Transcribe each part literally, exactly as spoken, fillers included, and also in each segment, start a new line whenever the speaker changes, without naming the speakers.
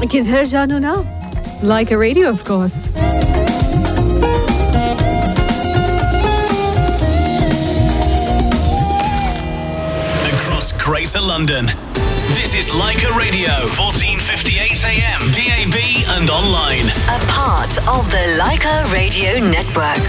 किधर जानो ना? Like a radio, of course.
Across Greater London, this is Leica Radio, fourteen fifty-eight A M, D A B and online.
A part of the Leica Radio Network.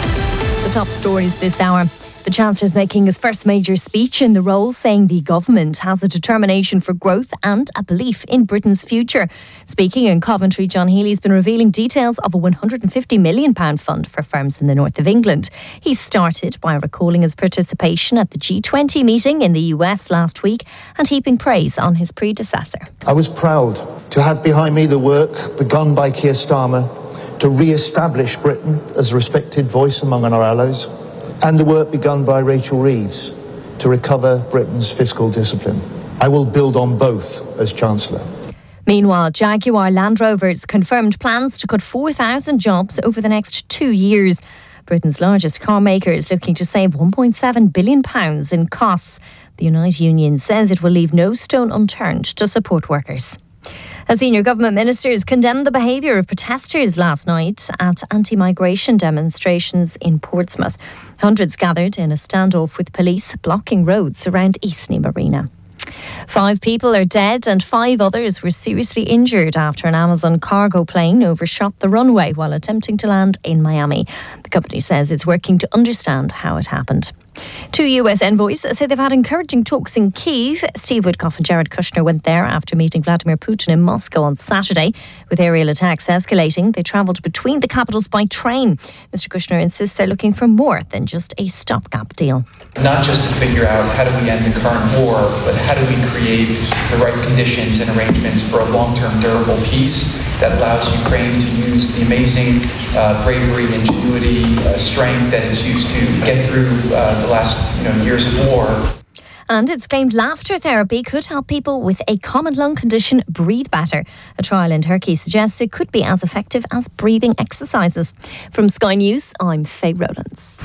The top stories this hour. The Chancellor is making his first major speech in the role, saying the government has a determination for growth and a belief in Britain's future. Speaking in Coventry, John Healy has been revealing details of a one hundred fifty million pounds fund for firms in the north of England. He started by recalling his participation at the G twenty meeting in the U S last week and heaping praise on his predecessor.
I was proud to have behind me the work begun by Keir Starmer to re-establish Britain as a respected voice among our allies, and the work begun by Rachel Reeves to recover Britain's fiscal discipline. I will build on both as Chancellor.
Meanwhile, Jaguar Land Rover's confirmed plans to cut four thousand jobs over the next two years. Britain's largest car maker is looking to save one point seven billion pounds in costs. The Unite Union says it will leave no stone unturned to support workers. A senior government ministers condemned the behaviour of protesters last night at anti-migration demonstrations in Portsmouth. Hundreds gathered in a standoff with police blocking roads around Eastney Marina. Five people are dead and five others were seriously injured after an Amazon cargo plane overshot the runway while attempting to land in Miami. The company says it's working to understand how it happened. Two U S envoys say they've had encouraging talks in Kyiv. Steve Woodcock and Jared Kushner went there after meeting Vladimir Putin in Moscow on Saturday. With aerial attacks escalating, they travelled between the capitals by train. Mister Kushner insists they're looking for more than just a stopgap deal.
Not just to figure out how do we end the current war, but how do we create the right conditions and arrangements for a long-term durable peace that allows Ukraine to use the amazing uh, bravery, ingenuity, uh, strength that it's used to get through uh, the last you know, years of war.
And it's claimed laughter therapy could help people with a common lung condition breathe better. A trial in Turkey suggests it could be as effective as breathing exercises. From Sky News, I'm Faye Rowlands.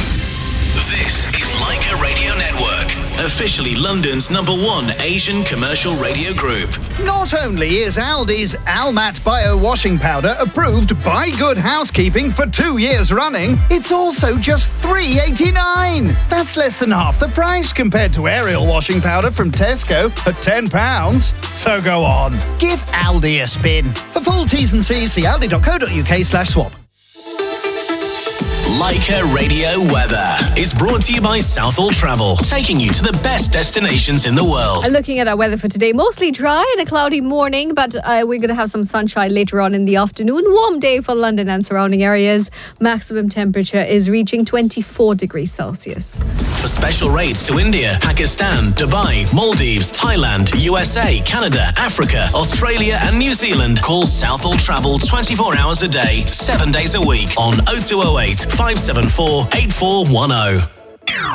This is Leica Radio Network, officially London's number one Asian commercial radio group.
Not only is Aldi's Almat Bio Washing Powder approved by Good Housekeeping for two years running, it's also just three pounds eighty-nine. That's less than half the price compared to Ariel washing powder from Tesco at ten pounds. So go on, give Aldi a spin. For full T's and C's, see aldi.co.uk slash swap.
Leica Radio Weather is brought to you by Southall Travel, taking you to the best destinations in the world.
And looking at our weather for today, mostly dry and a cloudy morning, but uh, we're going to have some sunshine later on in the afternoon. Warm day for London and surrounding areas. Maximum temperature is reaching twenty-four degrees Celsius.
For special rates to India, Pakistan, Dubai, Maldives, Thailand, U S A, Canada, Africa, Australia and New Zealand, call Southall Travel twenty-four hours a day, seven days a week on oh two oh eight, five seven four, eight four one oh.